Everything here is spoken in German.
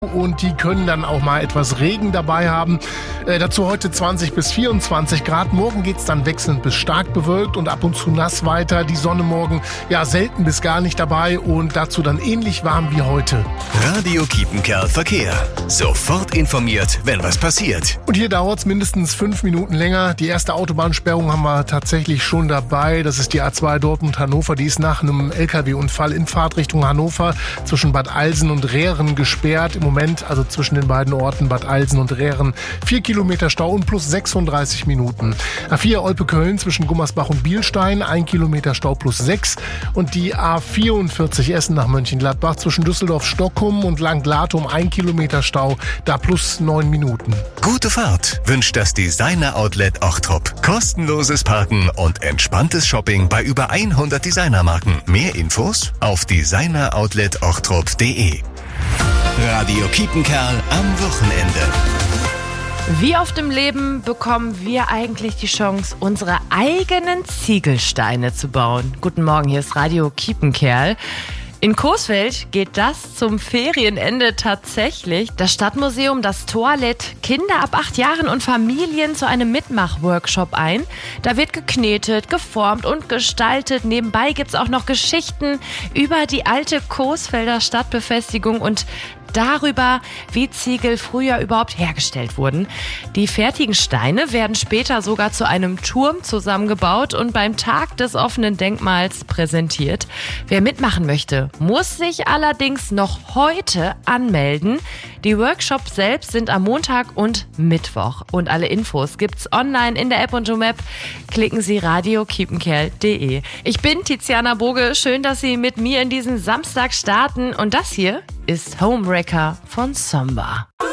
Und die können dann auch mal etwas Regen dabei haben. Dazu heute 20 bis 24 Grad. Morgen geht's dann wechselnd bis stark bewölkt und ab und zu nass weiter. Die Sonne morgen selten bis gar nicht dabei und dazu dann ähnlich warm wie heute. Radio Kiepenkerl Verkehr. Sofort informiert, wenn was passiert. Und hier dauert's mindestens 5 Minuten länger. Die erste Autobahnsperrung haben wir tatsächlich schon dabei. Das ist die A2 Dortmund-Hannover. Die ist nach einem LKW-Unfall in Fahrtrichtung Hannover zwischen Bad Alsen und Rehren gesperrt. Im Moment, also zwischen den beiden Orten Bad Alsen und Rehren, 4 Kilometer Stau und plus 36 Minuten. A4 Olpe-Köln zwischen Gummersbach und Bielstein, 1 Kilometer Stau plus 6. Und die A44 Essen nach Mönchengladbach zwischen Düsseldorf-Stockholm und Langlatum, 1 Kilometer Stau, da plus 9 Minuten. Gute Fahrt wünscht das Designer-Outlet Ochtrop. Kostenloses Parken und entspanntes Shopping bei über 100 Designermarken. Mehr Infos auf designeroutletochrop.de. Radio Kiepenkerl am Wochenende. Wie oft im Leben bekommen wir eigentlich die Chance, unsere eigenen Ziegelsteine zu bauen? Guten Morgen, hier ist Radio Kiepenkerl. In Coesfeld geht das zum Ferienende tatsächlich. Das Stadtmuseum, das Tor lädt Kinder ab 8 Jahren und Familien zu einem Mitmachworkshop ein. Da wird geknetet, geformt und gestaltet. Nebenbei gibt's auch noch Geschichten über die alte Coesfelder Stadtbefestigung und darüber, wie Ziegel früher überhaupt hergestellt wurden. Die fertigen Steine werden später sogar zu einem Turm zusammengebaut und beim Tag des offenen Denkmals präsentiert. Wer mitmachen möchte, muss sich allerdings noch heute anmelden. Die Workshops selbst sind am Montag und Mittwoch. Und alle Infos gibt's online in der App und Map. Klicken Sie radiokiepenkerl.de. Ich bin Tiziana Boge. Schön, dass Sie mit mir in diesen Samstag starten. Und das hier ist Homewrecker von Samba.